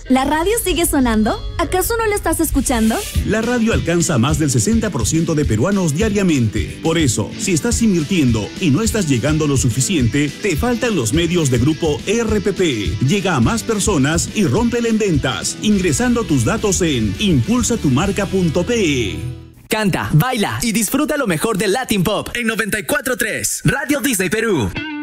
¿La radio sigue sonando? ¿Acaso no la estás escuchando? La radio alcanza a más del 60% de peruanos diariamente. Por eso, si estás invirtiendo y no estás llegando lo suficiente, te faltan los medios de Grupo RPP. Llega a más personas y rómpela en ventas, ingresando tus datos en impulsatumarca.pe. Canta, baila y disfruta lo mejor del Latin Pop en 94.3 Radio Disney Perú.